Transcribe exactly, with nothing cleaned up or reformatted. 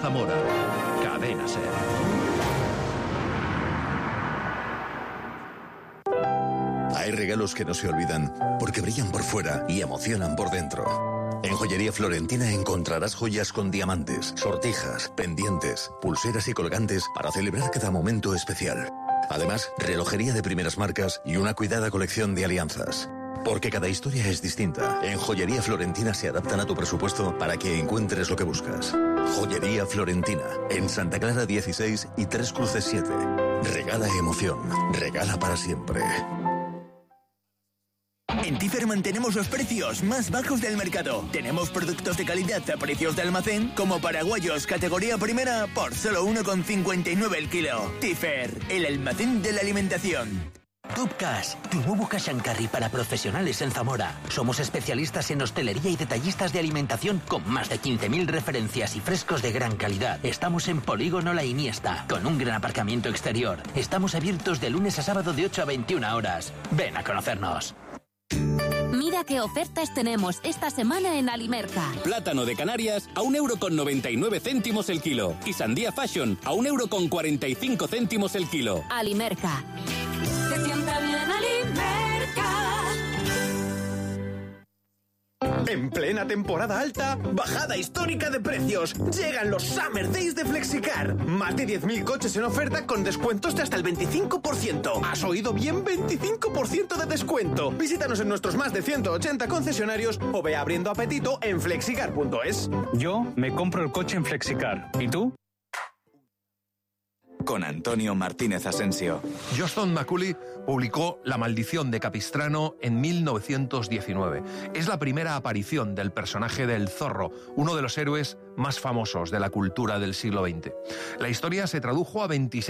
Zamora. Cadena SER. Hay regalos que no se olvidan porque brillan por fuera y emocionan por dentro. En Joyería Florentina encontrarás joyas con diamantes, sortijas, pendientes, pulseras y colgantes para celebrar cada momento especial. Además, relojería de primeras marcas y una cuidada colección de alianzas. Porque cada historia es distinta. En Joyería Florentina se adaptan a tu presupuesto para que encuentres lo que buscas. Joyería Florentina, en Santa Clara dieciséis y Tres Cruces siete. Regala emoción, regala para siempre. En Tifer mantenemos los precios más bajos del mercado. Tenemos productos de calidad a precios de almacén, como paraguayos categoría primera por solo uno con cincuenta y nueve el kilo. Tifer, el almacén de la alimentación. Top Cash, tu nuevo cash and carry para profesionales en Zamora. Somos especialistas en hostelería y detallistas de alimentación con más de quince mil referencias y frescos de gran calidad. Estamos en Polígono La Iniesta, con un gran aparcamiento exterior. Estamos abiertos de lunes a sábado de ocho a veintiuna horas. Ven a conocernos. Mira qué ofertas tenemos esta semana en Alimerca. Plátano de Canarias a un euro con noventa y nueve céntimos el kilo. Y sandía Fashion a un euro con cuarenta y cinco céntimos el kilo. Alimerca. Se sienta bien Alimerca. En plena temporada alta, bajada histórica de precios. Llegan los Summer Days de Flexicar. Más de diez mil coches en oferta con descuentos de hasta el veinticinco por ciento. ¿Has oído bien? veinticinco por ciento de descuento. Visítanos en nuestros más de ciento ochenta concesionarios o ve abriendo apetito en flexicar punto es. Yo me compro el coche en Flexicar. ¿Y tú? Con Antonio Martínez Asensio. Johnston Macaulay publicó La maldición de Capistrano en mil novecientos diecinueve. Es la primera aparición del personaje del Zorro, uno de los héroes más famosos de la cultura del siglo veinte. La historia se tradujo a veintiséis